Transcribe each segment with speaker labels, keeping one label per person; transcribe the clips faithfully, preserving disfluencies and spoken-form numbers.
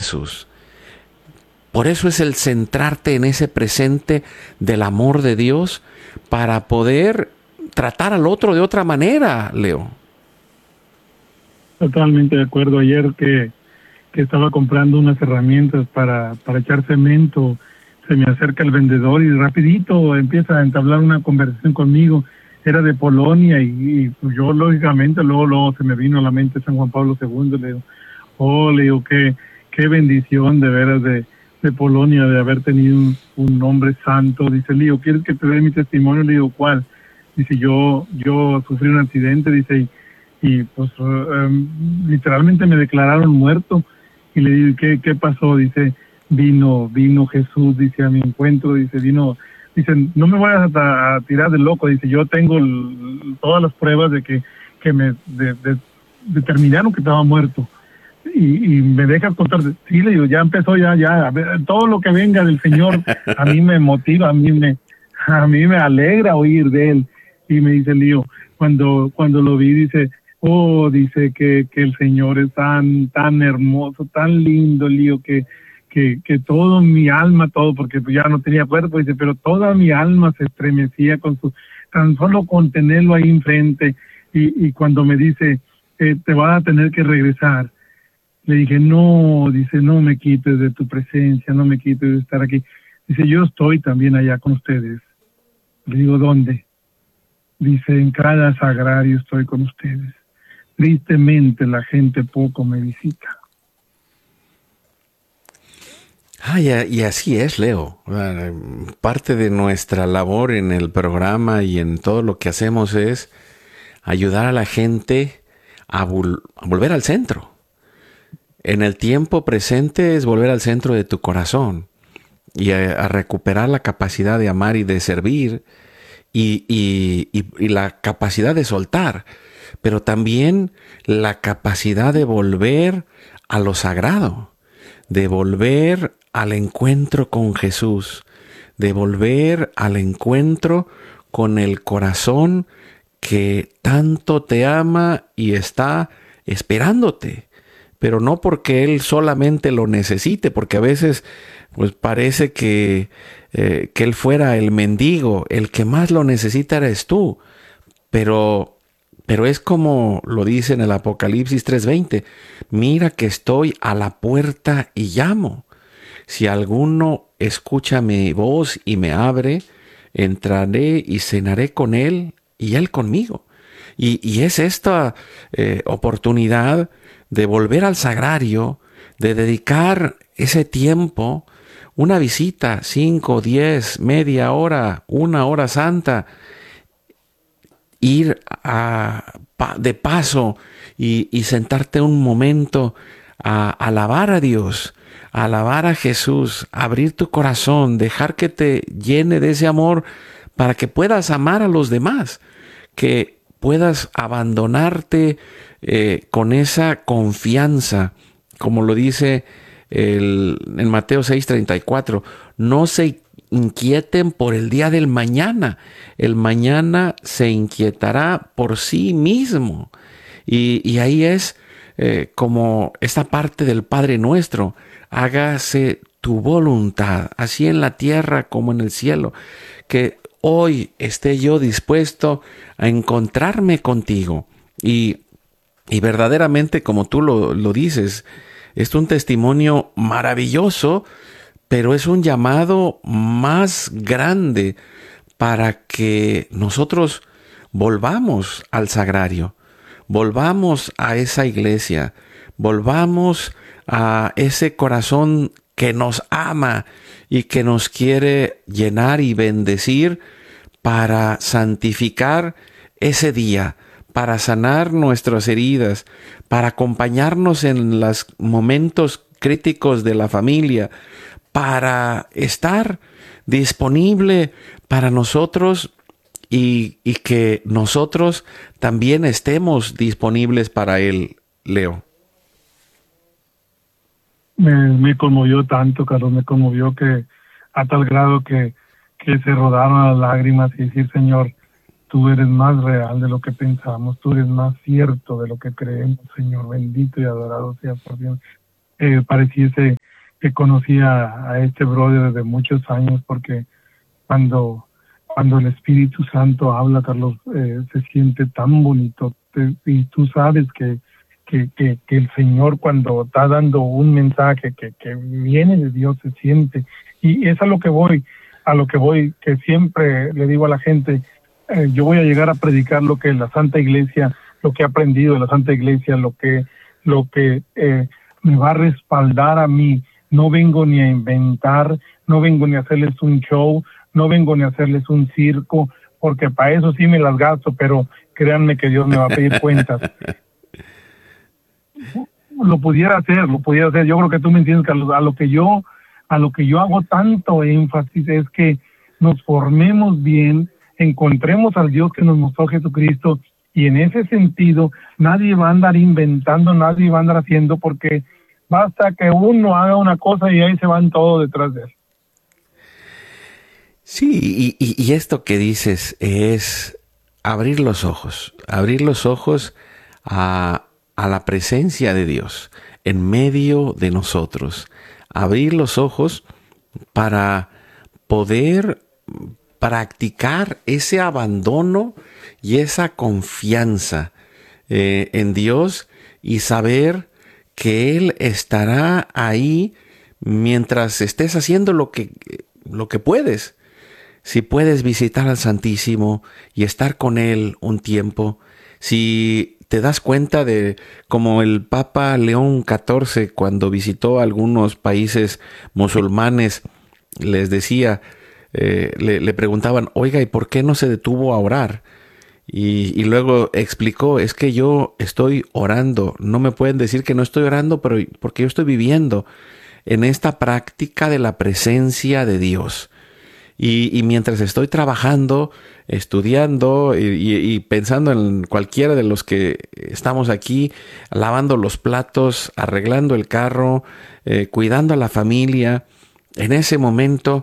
Speaker 1: Jesús. Por eso es el centrarte en ese presente del amor de Dios para poder tratar al otro de otra manera, Leo.
Speaker 2: Totalmente de acuerdo. Ayer que, que estaba comprando unas herramientas para, para echar cemento, se me acerca el vendedor y rapidito empieza a entablar una conversación conmigo. Era de Polonia y, y pues yo lógicamente luego, luego se me vino a la mente San Juan Pablo segundo. Le digo, oh, le digo, qué, qué bendición de veras de, de Polonia, de haber tenido un, un hombre santo. Dice, le digo, ¿quieres que te dé mi testimonio? Le digo, ¿cuál? Dice, yo, yo sufrí un accidente, dice, y, y pues um, literalmente me declararon muerto. Y le digo, ¿qué, qué pasó? Dice, vino, vino Jesús, dice, a mi encuentro, dice, vino, dice, no me vayas a, a tirar de loco, dice, yo tengo el, todas las pruebas de que, que me de, de, determinaron que estaba muerto. Y, y me dejas contar, sí, le digo, ya empezó, ya, ya, a ver, todo lo que venga del Señor, a mí me motiva, a mí me, a mí me alegra oír de Él. Y me dice Lío, cuando, cuando lo vi, dice, oh, dice que, que el Señor es tan, tan hermoso, tan lindo, Lío, que, que, que todo mi alma, todo, porque ya no tenía cuerpo, dice, pero toda mi alma se estremecía con su, tan solo con tenerlo ahí enfrente. Y, y cuando me dice, eh, te vas a tener que regresar, le dije, no, dice, no me quites de tu presencia, no me quites de estar aquí. Dice, yo estoy también allá con ustedes. Le digo, ¿dónde? Dice, en cada sagrario estoy con ustedes. Tristemente la gente poco me visita.
Speaker 1: Ah, y, y así es, Leo. Parte de nuestra labor en el programa y en todo lo que hacemos es ayudar a la gente a, vol- a volver al centro. En el tiempo presente es volver al centro de tu corazón y a, a recuperar la capacidad de amar y de servir y, y, y, y la capacidad de soltar, pero también la capacidad de volver a lo sagrado, de volver al encuentro con Jesús, de volver al encuentro con el corazón que tanto te ama y está esperándote. Pero no porque Él solamente lo necesite, porque a veces pues parece que, eh, que Él fuera el mendigo, el que más lo necesita eres tú. Pero, pero es como lo dice en el Apocalipsis tres veinte, mira que estoy a la puerta y llamo. Si alguno escucha mi voz y me abre, entraré y cenaré con Él y Él conmigo. Y, y es esta eh, oportunidad de volver al sagrario, de dedicar ese tiempo, una visita, cinco, diez, media hora, una hora santa, ir a, de paso y, y sentarte un momento a alabar a Dios, a alabar a Jesús, abrir tu corazón, dejar que te llene de ese amor para que puedas amar a los demás, que puedas abandonarte eh, con esa confianza, como lo dice el, en Mateo seis treinta y cuatro, no se inquieten por el día del mañana, el mañana se inquietará por sí mismo. Y, y ahí es eh, como esta parte del Padre Nuestro, hágase tu voluntad, así en la tierra como en el cielo, que hoy esté yo dispuesto a encontrarme contigo. Y, y verdaderamente, como tú lo, lo dices, es un testimonio maravilloso, pero es un llamado más grande para que nosotros volvamos al sagrario, volvamos a esa iglesia, volvamos a ese corazón que nos ama y que nos quiere llenar y bendecir para santificar ese día, para sanar nuestras heridas, para acompañarnos en los momentos críticos de la familia, para estar disponible para nosotros y, y que nosotros también estemos disponibles para Él, Leo.
Speaker 2: Me, me conmovió tanto, Carlos, me conmovió que a tal grado que, que se rodaron las lágrimas y decir, Señor, tú eres más real de lo que pensamos, tú eres más cierto de lo que creemos, Señor, bendito y adorado sea por Dios. eh, pareciese que conocía a este brother de muchos años, porque cuando, cuando el Espíritu Santo habla, Carlos, eh, se siente tan bonito. Te- y tú sabes que, que, que, que el Señor, cuando está dando un mensaje que, que viene de Dios, se siente. Y es a lo que voy, a lo que voy, que siempre le digo a la gente, eh, yo voy a llegar a predicar lo que la Santa Iglesia, lo que he aprendido de la Santa Iglesia, lo que, lo que eh, me va a respaldar a mí. No vengo ni a inventar, no vengo ni a hacerles un show, no vengo ni a hacerles un circo, porque para eso sí me las gasto, pero créanme que Dios me va a pedir cuentas. Lo pudiera hacer, lo pudiera hacer. Yo creo que tú me entiendes, Carlos. A lo que yo, a lo que yo hago tanto énfasis es que nos formemos bien, encontremos al Dios que nos mostró Jesucristo, y en ese sentido nadie va a andar inventando, nadie va a andar haciendo, porque basta que uno haga una cosa y ahí se van todos detrás de él.
Speaker 1: Sí, y, y- y esto que dices es abrir los ojos, abrir los ojos a, a la presencia de Dios en medio de nosotros, abrir los ojos para poder practicar ese abandono y esa confianza eh, en Dios, y saber que Él estará ahí mientras estés haciendo lo que, lo que puedes. Si puedes visitar al Santísimo y estar con Él un tiempo, si te das cuenta de como el Papa León catorce, cuando visitó algunos países musulmanes, les decía, eh, le, le preguntaban, oiga, ¿y por qué no se detuvo a orar? Y, y luego explicó, es que yo estoy orando, no me pueden decir que no estoy orando, pero porque yo estoy viviendo en esta práctica de la presencia de Dios. Y, y mientras estoy trabajando, estudiando y, y- y pensando en cualquiera de los que estamos aquí, lavando los platos, arreglando el carro, eh, cuidando a la familia, en ese momento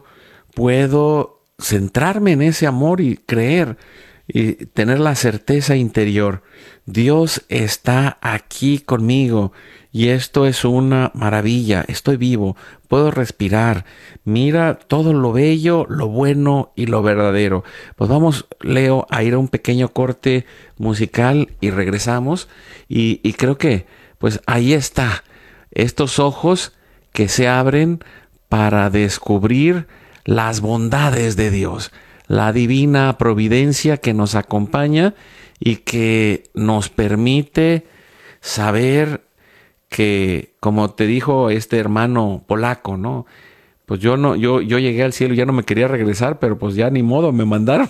Speaker 1: puedo centrarme en ese amor y creer y tener la certeza interior. Dios está aquí conmigo y esto es una maravilla. Estoy vivo, puedo respirar. Mira todo lo bello, lo bueno y lo verdadero. Pues vamos, Leo, a ir a un pequeño corte musical y regresamos. Y, y creo que, pues ahí está, estos ojos que se abren para descubrir las bondades de Dios, la divina providencia que nos acompaña y que nos permite saber que, como te dijo este hermano polaco, ¿no? Pues yo no, yo, yo llegué al cielo y ya no me quería regresar, pero pues ya ni modo, me mandaron,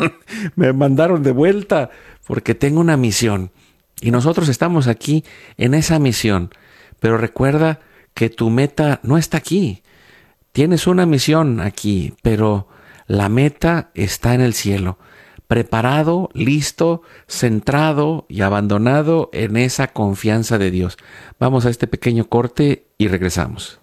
Speaker 1: me mandaron de vuelta, porque tengo una misión. Y nosotros estamos aquí en esa misión. Pero recuerda que tu meta no está aquí. Tienes una misión aquí, pero la meta está en el cielo, preparado, listo, centrado y abandonado en esa confianza de Dios. Vamos a este pequeño corte y regresamos.